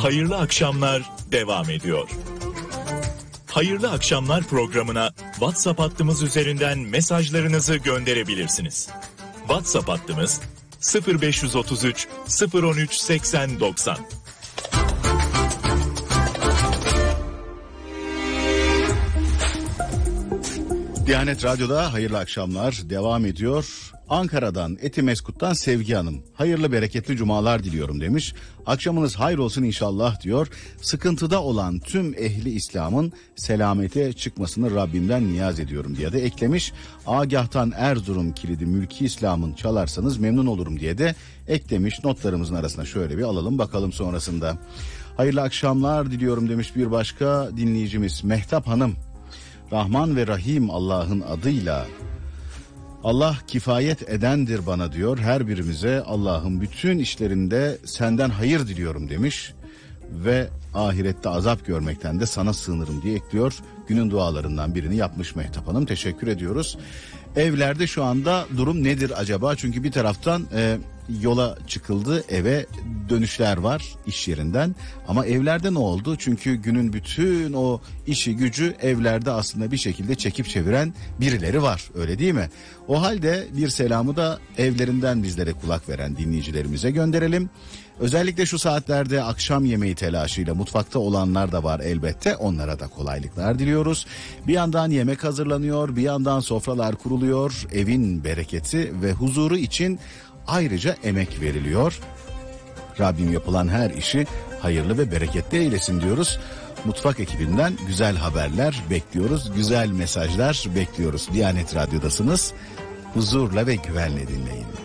Hayırlı akşamlar devam ediyor. Hayırlı akşamlar programına WhatsApp hattımız üzerinden mesajlarınızı gönderebilirsiniz. WhatsApp hattımız 0533 013 80 90. Diyanet Radyo'da hayırlı akşamlar devam ediyor. Ankara'dan, Etimeskut'tan Sevgi Hanım. Hayırlı bereketli cumalar diliyorum demiş. Akşamınız hayır olsun inşallah diyor. Sıkıntıda olan tüm ehli İslam'ın selamete çıkmasını Rabbimden niyaz ediyorum diye de eklemiş. Agah'tan Erzurum kilidi Mülki İslam'ın çalarsanız memnun olurum diye de eklemiş. Notlarımızın arasına şöyle bir alalım bakalım sonrasında. Hayırlı akşamlar diliyorum demiş bir başka dinleyicimiz Mehtap Hanım. Rahman ve Rahim Allah'ın adıyla Allah kifayet edendir bana diyor. Her birimize Allah'ın bütün işlerinde senden hayır diliyorum demiş. Ve ahirette azap görmekten de sana sığınırım diye ekliyor. Günün dualarından birini yapmış Mehtap Hanım. Teşekkür ediyoruz. Evlerde şu anda durum nedir acaba? Çünkü bir taraftan yola çıkıldı, eve dönüşler var iş yerinden. Ama evlerde ne oldu? Çünkü günün bütün o işi gücü evlerde aslında bir şekilde çekip çeviren birileri var, öyle değil mi? O halde bir selamı da evlerinden bizlere kulak veren dinleyicilerimize gönderelim. Özellikle şu saatlerde akşam yemeği telaşıyla mutfakta olanlar da var elbette. Onlara da kolaylıklar diliyoruz. Bir yandan yemek hazırlanıyor, bir yandan sofralar kuruluyor. Evin bereketi ve huzuru için ayrıca emek veriliyor. Rabbim yapılan her işi hayırlı ve bereketli eylesin diyoruz. Mutfak ekibinden güzel haberler bekliyoruz. Güzel mesajlar bekliyoruz. Diyanet Radyo'dasınız. Huzurla ve güvenle dinleyin.